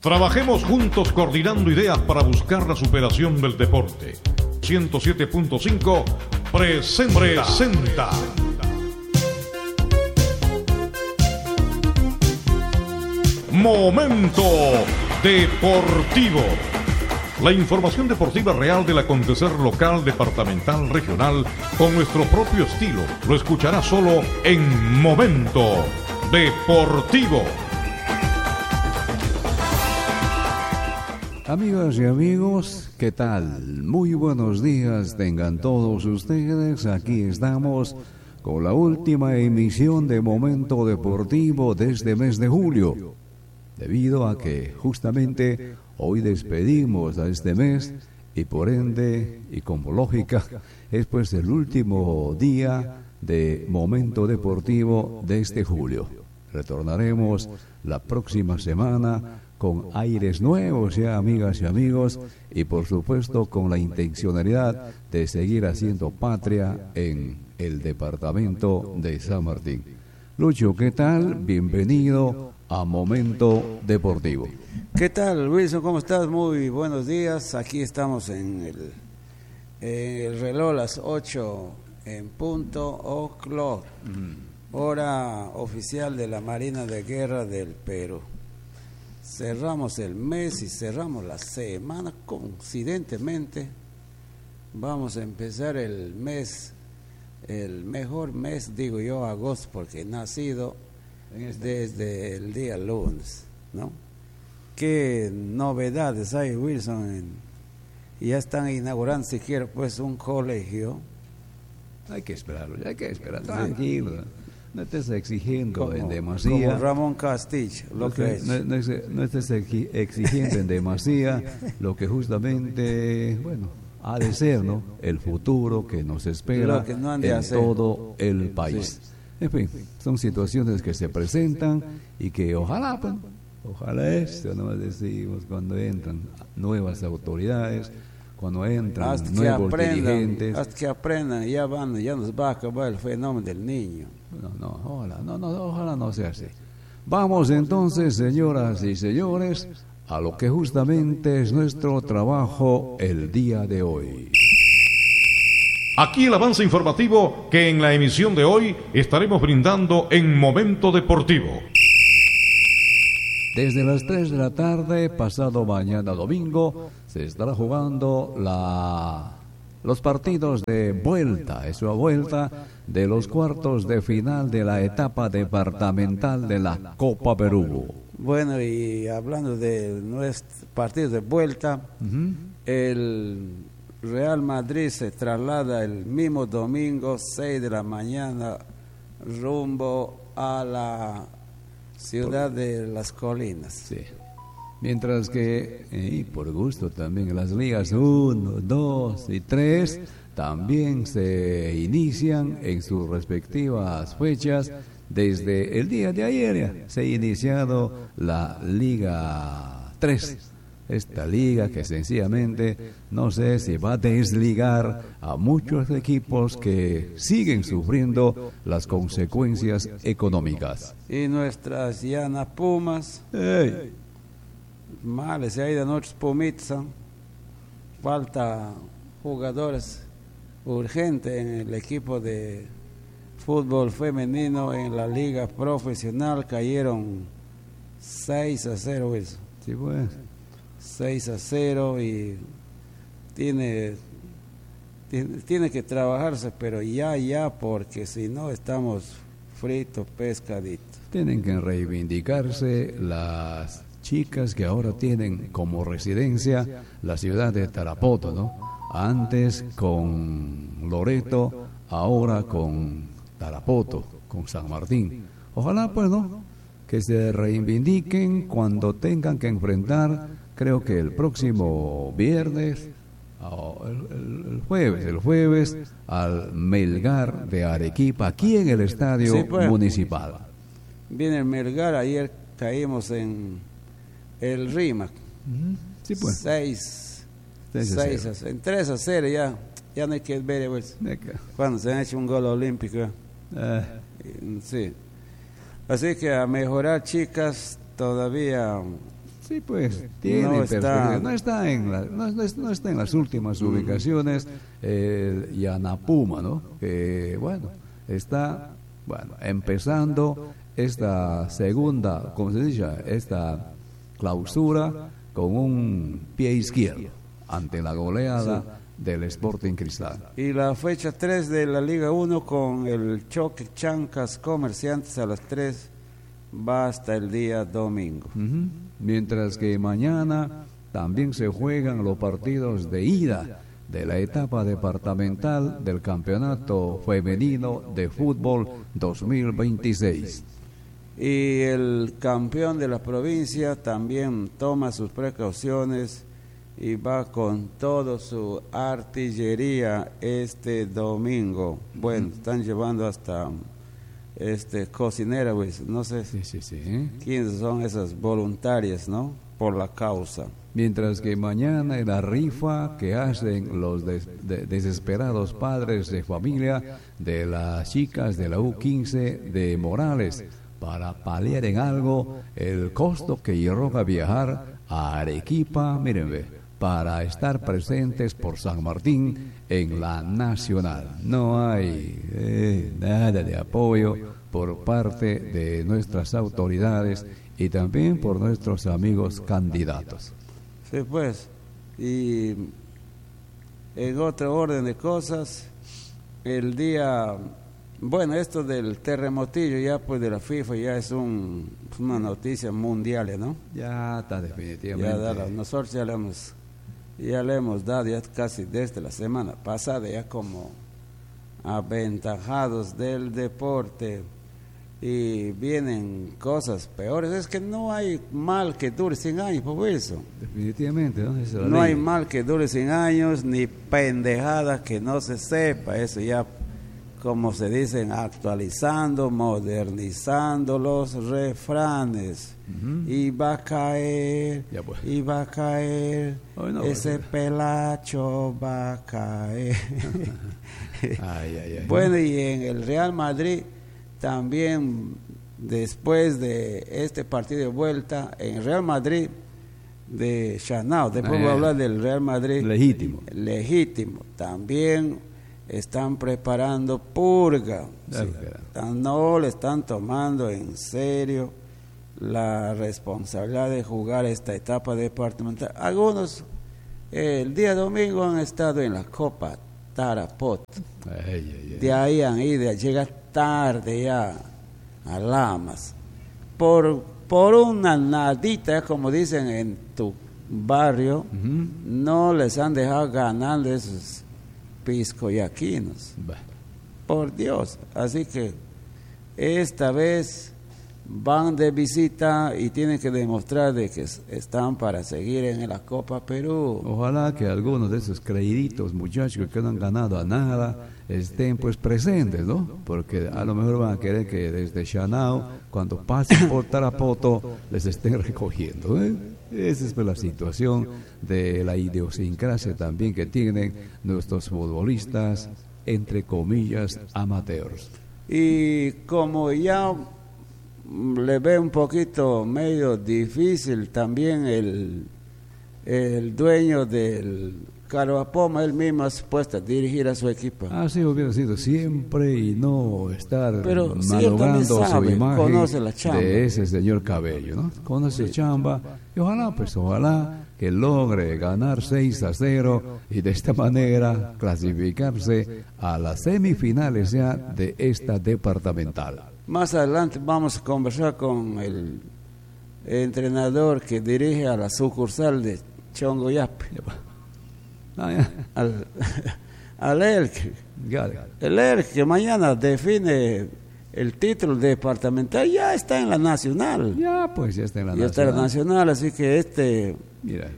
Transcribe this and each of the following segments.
Trabajemos juntos coordinando ideas para buscar la superación del deporte. 107.5 presenta. Momento Deportivo. La información deportiva real del acontecer local, departamental, regional, con nuestro propio estilo. Lo escuchará solo en Momento Deportivo. Amigas y amigos, ¿qué tal? Muy buenos días tengan todos ustedes. Aquí estamos con la última emisión de Momento Deportivo de este mes de julio. Debido a que justamente hoy despedimos a este mes y por ende, y como lógica, es pues el último día de Momento Deportivo de este julio. Retornaremos la próxima semana con aires nuevos ya, amigas y amigos, y por supuesto con la intencionalidad de seguir haciendo patria en el departamento de San Martín. Lucho, ¿qué tal? Bienvenido a Momento Deportivo. ¿Qué tal, Wilson? ¿Cómo estás? Muy buenos días. Aquí estamos en el reloj las 8 en punto o'clock, hora oficial de la Marina de Guerra del Perú. Cerramos el mes y cerramos la semana. Coincidentemente, vamos a empezar el mes, el mejor mes, digo yo, agosto, porque he nacido desde el día lunes, ¿no? ¿Qué novedades hay, Wilson? Ya están inaugurando siquiera pues un colegio. Hay que esperarlo, tranquilo. No estés exigiendo en demasía. Como Ramón Castillo, no estés exigiendo en demasía lo que justamente, bueno, ha de ser, ¿no? El futuro que nos espera en todo el país. Sí. En fin, son situaciones que se presentan y que ojalá esto nos decimos cuando entran nuevas autoridades, cuando entran nuevos dirigentes. Hasta que aprendan, ya nos va a acabar el fenómeno del niño. Ojalá no sea así. Vamos entonces, señoras y señores, a lo que justamente es nuestro trabajo el día de hoy. Aquí el avance informativo que en la emisión de hoy estaremos brindando en Momento Deportivo. Desde las 3 de la tarde, pasado mañana domingo, se estará jugando los partidos de vuelta, es una vuelta de los cuartos de final de la etapa departamental de la Copa Perú. Bueno, y hablando de nuestros partidos de vuelta, el Real Madrid se traslada el mismo domingo, 6 de la mañana, rumbo a la ciudad de Las Colinas. Sí. Mientras que, y por gusto también, las ligas 1, 2 y 3 también se inician en sus respectivas fechas. Desde el día de ayer se ha iniciado la Liga 3. Esta liga que sencillamente no sé si va a desligar a muchos equipos que siguen sufriendo las consecuencias económicas. Y nuestras llanas Pumas, mal se ha ido nuestros Pumitas, falta jugadores urgentes en el equipo de fútbol femenino en la liga profesional, cayeron 6-0, Wilson. Sí, pues. 6-0 y tiene que trabajarse, pero ya, porque si no estamos fritos, pescaditos. Tienen que reivindicarse las chicas que ahora tienen como residencia la ciudad de Tarapoto, ¿no? Antes con Loreto, ahora con Tarapoto, con San Martín. Ojalá pues, ¿no?, que se reivindiquen cuando tengan que enfrentar, creo que el próximo viernes, el jueves, al Melgar de Arequipa, aquí en el estadio municipal. Viene el Melgar, ayer caímos en el Rímac. Sí, pues. 3-0 ya no hay que ver, pues, cuando se ha hecho un gol olímpico. Sí. Así que a mejorar, chicas, todavía Sí, pues tiene No perspectiva. está- No está en no está en las últimas ubicaciones. Yanapuma, ¿no? Que bueno, está empezando esta segunda, ¿cómo se dice? Esta clausura con un pie izquierdo ante la goleada del Sporting Cristal. Y la fecha 3 de la Liga 1 con el choque Chancas Comerciantes a las 3 va hasta el día domingo. Ujú. Mientras que mañana también se juegan los partidos de ida de la etapa departamental del Campeonato Femenino de Fútbol 2026. Y el campeón de la provincia también toma sus precauciones y va con toda su artillería este domingo. Bueno, están llevando hasta cocinera, pues, no sé Sí. quiénes son esas voluntarias, ¿no? Por la causa. Mientras que mañana en la rifa que hacen los desesperados padres de familia de las chicas de la U15 de Morales para paliar en algo el costo que lleva viajar a Arequipa, miren, ve, para estar presentes por San Martín en la Nacional. No hay nada de apoyo por parte de nuestras autoridades y también por nuestros amigos candidatos. Sí, pues. Y en otro orden de cosas, el día, bueno, esto del terremotillo ya pues de la FIFA ya es una noticia mundial, ¿no? Ya está definitivamente. Nosotros ya le hemos dado ya casi desde la semana pasada ya como aventajados del deporte y vienen cosas peores. Es que no hay mal que dure 100 años, por eso. Definitivamente, ¿no? Esa es la No ley. hay mal que dure 100 años, ni pendejada que no se sepa. Eso ya, como se dicen, actualizando, modernizando los refranes. Y va a caer, Ya pues. y va a caer, Hoy no, ese pues. pelacho va a caer. Ay. Bueno, y en el Real Madrid también, después de este partido de vuelta, en el Real Madrid de Chanao, después voy a hablar del Real Madrid legítimo, también están preparando purga. No le están tomando en serio la responsabilidad de jugar esta etapa departamental. Algunos el día domingo han estado en la Copa Tarapot. De ahí han ido, llegar tarde ya a Lamas. Por una nadita, como dicen en tu barrio, no les han dejado ganar de esos piscoyaquinos. Por Dios. Así que esta vez van de visita y tienen que demostrar de que están para seguir en la Copa Perú. Ojalá que algunos de esos creíditos muchachos que no han ganado a nada estén pues presentes, ¿no? Porque a lo mejor van a querer que desde Chanao, cuando pasen por Tarapoto, les estén recogiendo, ¿eh? Esa es pues la situación de la idiosincrasia también que tienen nuestros futbolistas, entre comillas, amateurs. Y como ya le ve un poquito medio difícil también el dueño del Caruapoma, él mismo ha puesto a dirigir a su equipo. Así hubiera sido siempre y no estar Pero sí, malogrando su imagen conoce la chamba de ese señor Cabello, ¿no? Conoce chamba y ojalá que logre ganar 6-0 y de esta manera clasificarse a las semifinales ya de esta departamental. Más adelante vamos a conversar con el entrenador que dirige a la sucursal de Chongoyape, al ELC. El ELC que mañana define el título departamental, ya está en la nacional. Ya está en la nacional. Ya está en la nacional, así que Mira,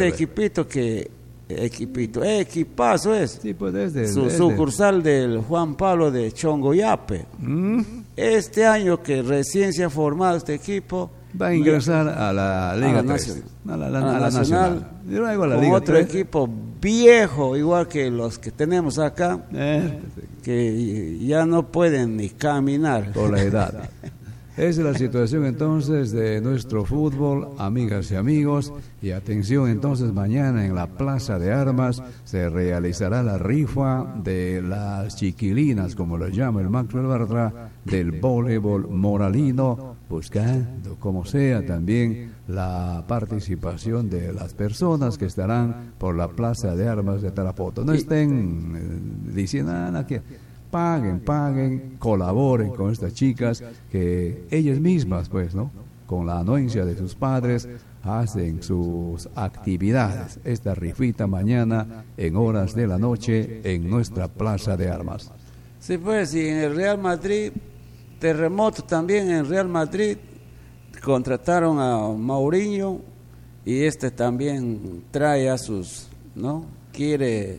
equipazo es. Sí, pues desde Sucursal del Juan Pablo de Chongoyape. Este año que recién se ha formado este equipo, va a ingresar a la Liga 3, a la Nacional. Y luego a la con Liga otro 3. equipo viejo, igual que los que tenemos acá, que ya no pueden ni caminar. Por la edad. Esa es la situación entonces de nuestro fútbol, amigas y amigos. Y atención entonces, mañana en la Plaza de Armas se realizará la rifa de las chiquilinas, como lo llama el Maxwell Bartra, del voleibol moralino, buscando como sea también la participación de las personas que estarán por la Plaza de Armas de Tarapoto. No estén diciendo nada que... Paguen, colaboren con estas chicas que ellas mismas, pues, ¿no? Con la anuencia de sus padres, hacen sus actividades. Esta rifita mañana en horas de la noche en nuestra Plaza de Armas. Sí, pues, y en el Real Madrid, terremoto también en Real Madrid, contrataron a Mourinho y también trae a sus, ¿no? Quiere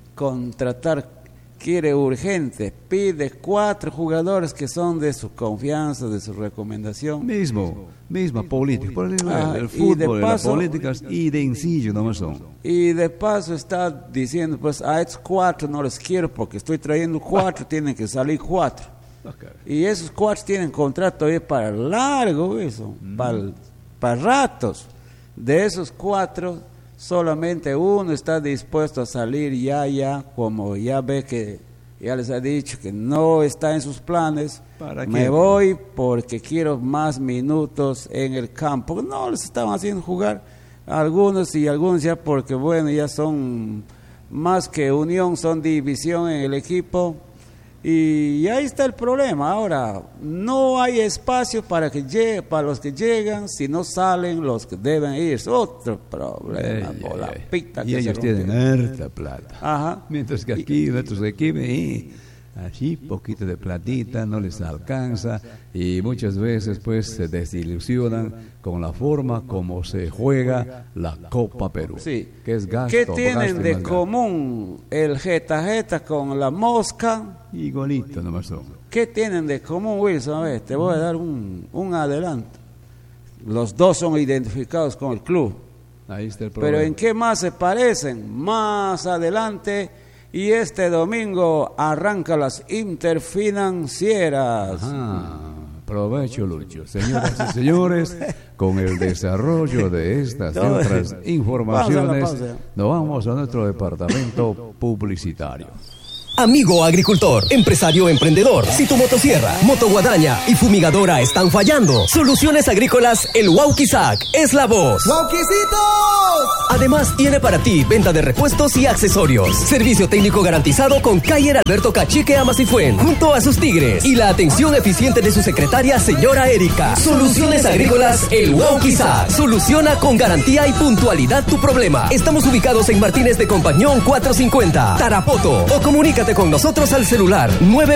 urgente, pide 4 jugadores que son de su confianza, de su recomendación. Misma política. Por el fútbol y las políticas idénticas no son. Y de paso está diciendo, pues a estos 4 no les quiero porque estoy trayendo 4, tienen que salir 4. Okay. Y esos 4 tienen contrato para largo, eso, para ratos. De esos 4... solamente uno está dispuesto a salir ya, como ya ve que ya les ha dicho que no está en sus planes. Me voy porque quiero más minutos en el campo. No les estaban haciendo jugar algunos ya porque bueno, ya son más que unión, son división en el equipo. Y ahí está el problema. Ahora, no hay espacio para los que llegan, si no salen los que deben ir. Es otro problema. Y ellos tienen harta plata. Ajá. Mientras que aquí nuestros equipos, así poquito de platita, no les alcanza y muchas veces pues se desilusionan con la forma como se juega la Copa Perú. Sí. Que es gasto. ¿Qué tienen de común el Jeta con la Mosca? Igualito nomás son. ¿Qué tienen de común, Wilson? A ver, te voy a dar un adelanto. Los dos son identificados con el club. Ahí está el problema. Pero ¿en qué más se parecen? Más adelante... Y este domingo arranca las interfinancieras. Provecho, Lucho. Señoras y señores, con el desarrollo de estas y otras informaciones, nos vamos a nuestro departamento publicitario. Amigo agricultor, empresario emprendedor, si tu motosierra, motoguadaña y fumigadora están fallando, Soluciones Agrícolas El Wauquizac es la voz. ¡Wauquicitos! Además tiene para ti venta de repuestos y accesorios, servicio técnico garantizado con Cayer Alberto Cachique Amasifuen, junto a sus tigres y la atención eficiente de su secretaria señora Erika. Soluciones Agrícolas El Wauquizac soluciona con garantía y puntualidad tu problema. Estamos ubicados en Martínez de Compañón 450, Tarapoto, o comunícate con nosotros al celular 9